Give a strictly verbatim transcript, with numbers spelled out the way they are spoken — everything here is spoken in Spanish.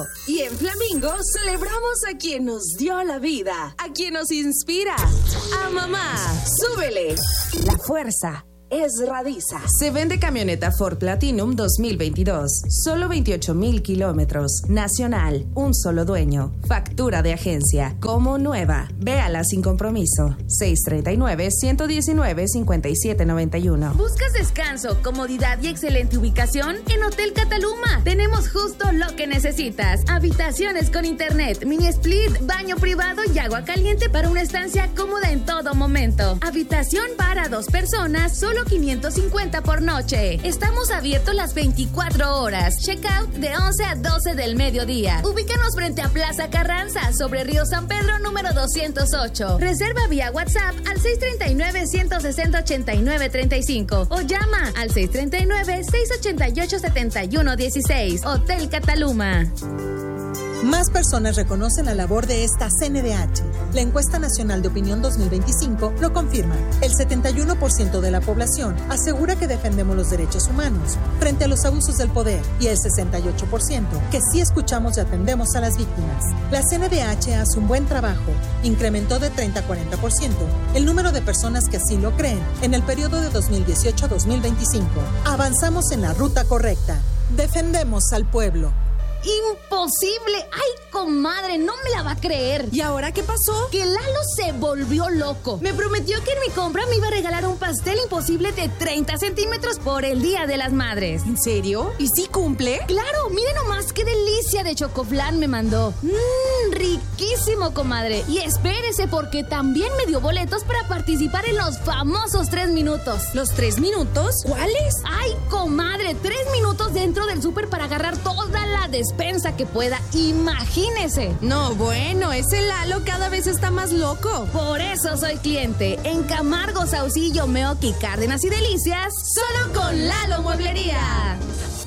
Y en Flamingo celebramos a quien nos dio la vida, a quien nos inspira. A mamá, súbele. La fuerza es Radiza. Se vende camioneta Ford Platinum dos mil veintidós. Solo veintiocho mil kilómetros. Nacional. Un solo dueño. Factura de agencia. Como nueva. Véala sin compromiso. seis tres nueve, uno uno nueve, cinco siete nueve uno. ¿Buscas descanso, comodidad y excelente ubicación? En Hotel Cataluma tenemos justo lo que necesitas. Habitaciones con internet, mini split, baño privado y agua caliente para una estancia cómoda en todo momento. Habitación para dos personas, solo quinientos cincuenta por noche. Estamos abiertos las veinticuatro horas. Checkout de once a doce del mediodía. Ubícanos frente a Plaza Carranza, sobre Río San Pedro, número doscientos ocho. Reserva vía WhatsApp al seis tres nueve, uno seis cero, ocho nueve tres cinco o llama al seis tres nueve, seis ocho ocho, siete uno uno seis. Hotel Cataluma. Más personas reconocen la labor de esta C N D H. La encuesta nacional de opinión dos mil veinticinco lo confirma. El setenta y uno por ciento de la población asegura que defendemos los derechos humanos frente a los abusos del poder y el sesenta y ocho por ciento que sí escuchamos y atendemos a las víctimas. La C N D H hace un buen trabajo. Incrementó de treinta a cuarenta por ciento el número de personas que así lo creen en el periodo de dos mil dieciocho a dos mil veinticinco. Avanzamos en la ruta correcta. Defendemos al pueblo. ¡Imposible! ¡Ay, comadre! No me la va a creer. ¿Y ahora qué pasó? Que Lalo se volvió loco. Me prometió que en mi compra me iba a regalar un pastel imposible de treinta centímetros por el Día de las Madres. ¿En serio? ¿Y sí cumple? ¡Claro! Mire nomás qué delicia de chocoflan me mandó. ¡Mmm! Riquísimo, comadre. Y espérese, porque también me dio boletos para participar en los famosos tres minutos. ¿Los tres minutos? ¿Cuáles? ¡Ay, comadre! Tres minutos dentro del súper para agarrar toda la despensa que pueda. Imagínese. No, bueno, ese Lalo cada vez está más loco. Por eso soy cliente. En Camargo, Saucillo, Meoqui, Cárdenas y Delicias, solo con Lalo Mueblería.